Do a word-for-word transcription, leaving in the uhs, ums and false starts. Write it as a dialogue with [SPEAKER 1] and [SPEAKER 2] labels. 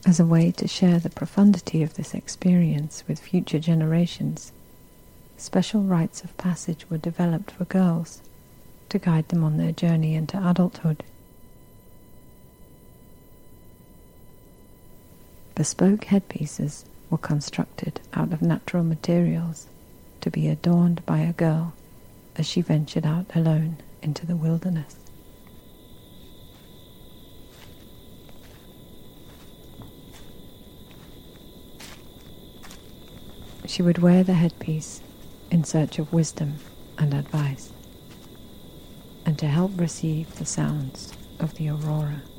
[SPEAKER 1] As a way to share the profundity of this experience with future generations, special rites of passage were developed for girls to guide them on their journey into adulthood. Bespoke headpieces were constructed out of natural materials to be adorned by a girl as she ventured out alone into the wilderness. She would wear the headpiece in search of wisdom and advice, and to help receive the sounds of the aurora.